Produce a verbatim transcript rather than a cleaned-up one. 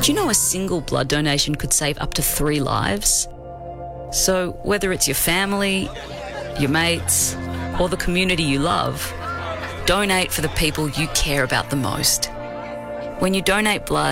Did you know a single blood donation could save up to three lives? So whether it's your family, your mates, or the community you love, donate for the people you care about the most. When you donate blood,